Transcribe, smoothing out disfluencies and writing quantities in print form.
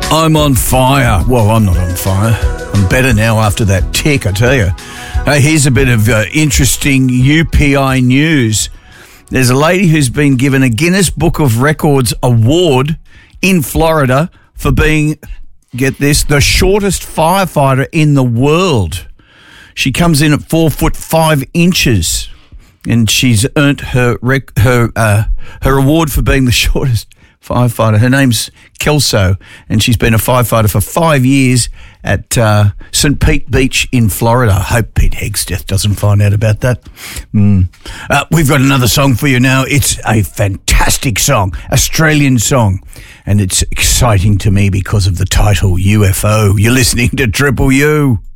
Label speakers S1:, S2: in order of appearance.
S1: I'm on fire. Well, I'm not on fire. I'm better now after that tick, I tell you. Here's a bit of interesting UPI news. There's a lady who's been given a Guinness Book of Records award in Florida for being, get this, the shortest firefighter in the world. She comes in at 4 foot 5 inches, and she's earned her award for being the shortest firefighter. Her name's Kelso, and she's been a firefighter for 5 years at St. Pete Beach in Florida. I hope Pete Hegseth doesn't find out about that. We've got another song for you now. It's a fantastic song, Australian song, and it's exciting to me because of the title, UFO. You're listening to Triple U.